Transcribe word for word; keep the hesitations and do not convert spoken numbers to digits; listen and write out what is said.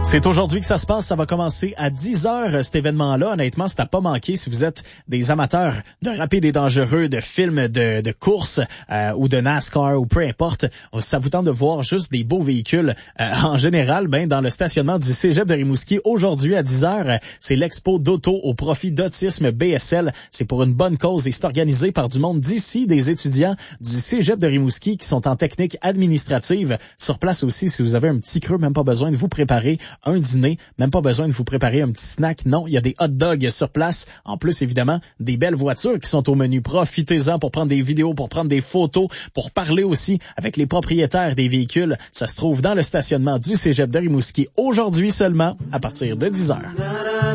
C'est aujourd'hui que ça se passe. Ça va commencer à dix heures, cet événement-là. Honnêtement, c'est à pas manquer si vous êtes des amateurs de rapide et dangereux, de films de, de course euh, ou de NASCAR ou peu importe. Ça vous tente de voir juste des beaux véhicules euh, en général. Ben, dans le stationnement du Cégep de Rimouski, aujourd'hui à dix heures, c'est l'expo d'auto au profit d'Autisme B S L. C'est pour une bonne cause et c'est organisé par du monde d'ici, des étudiants du Cégep de Rimouski qui sont en technique administrative. Sur place aussi, si vous avez un petit creux, même pas besoin de vous préparer un dîner, même pas besoin de vous préparer un petit snack. Non, il y a des hot dogs sur place. En plus, évidemment, des belles voitures qui sont au menu. Profitez-en pour prendre des vidéos, pour prendre des photos, pour parler aussi avec les propriétaires des véhicules. Ça se trouve dans le stationnement du Cégep de Rimouski aujourd'hui seulement à partir de dix heures.